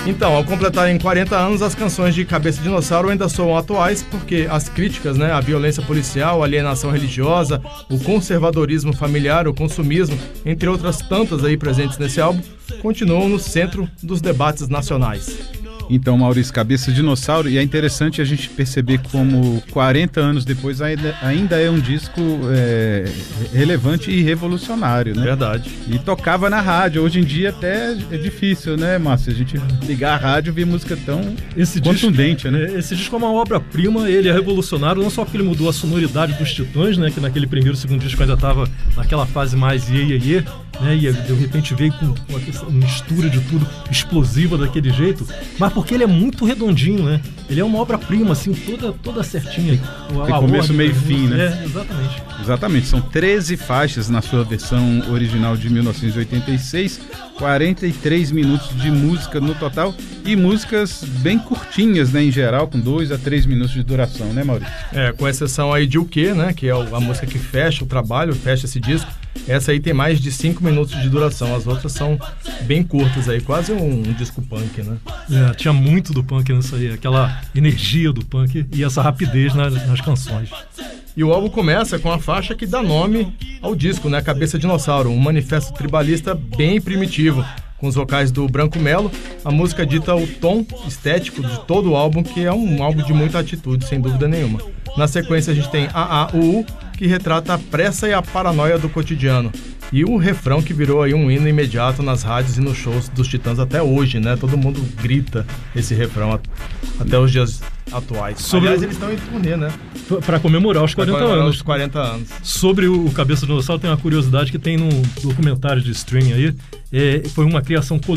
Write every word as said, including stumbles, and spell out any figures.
Então, ao completarem quarenta anos, as canções de Cabeça de Dinossauro ainda soam atuais porque as críticas, né, à violência policial, a alienação religiosa, o conservadorismo familiar, o consumismo, entre outras tantas aí presentes nesse álbum, continuam no centro dos debates nacionais. Então, Maurício, Cabeça de Dinossauro, e é interessante a gente perceber como quarenta anos depois ainda, ainda é um disco é, relevante e revolucionário, né? Verdade. E tocava na rádio. Hoje em dia até é difícil, né, Márcio? A gente ligar a rádio e ver música tão esse contundente, disco, né? Esse disco é uma obra-prima, ele é revolucionário, não só porque ele mudou a sonoridade dos Titãs, né, que naquele primeiro e segundo disco ainda estava naquela fase mais iê, iê, iê, né, e de repente veio com uma mistura de tudo explosiva daquele jeito, mas porque ele é muito redondinho, né? Ele é uma obra-prima, assim, toda, toda certinha. Tem começo, meio e fim, né? É, exatamente. Exatamente, são treze faixas na sua versão original de mil novecentos e oitenta e seis, quarenta e três minutos de música no total e músicas bem curtinhas, né, em geral, com dois a três minutos de duração, né, Maurício? É, com exceção aí de O Quê, né, que é a música que fecha o trabalho, fecha esse disco. Essa aí tem mais de cinco minutos de duração, as outras são bem curtas aí, quase um, um disco punk, né? É, tinha muito do punk nessa aí, aquela energia do punk e essa rapidez nas, nas canções. E o álbum começa com a faixa que dá nome ao disco, né? Cabeça de Dinossauro, um manifesto tribalista bem primitivo, com os vocais do Branco Melo. A música dita o tom estético de todo o álbum, que é um álbum de muita atitude, sem dúvida nenhuma. Na sequência a gente tem A A U U, que retrata a pressa e a paranoia do cotidiano. E o refrão que virou aí um hino imediato nas rádios e nos shows dos Titãs até hoje, né? Todo mundo grita esse refrão até os dias atuais. Sobre... Aliás, eles estão em turnê, né? Para comemorar os quarenta anos. Os quarenta anos. Sobre o Cabeça de Dinossauro, tem uma curiosidade que tem num documentário de streaming aí. É, foi uma criação coletiva